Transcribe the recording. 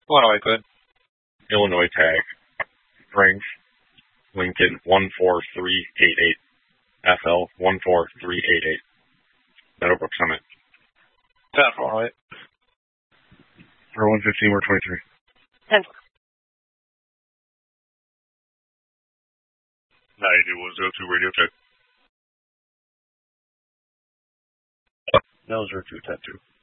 Illinois, good. Illinois tag. Frank Lincoln 14388. FL 14388. Meadowbrook Summit. 10 for Illinois. For 115, we're 23. 10. 9102 radio check. 902, 10-2.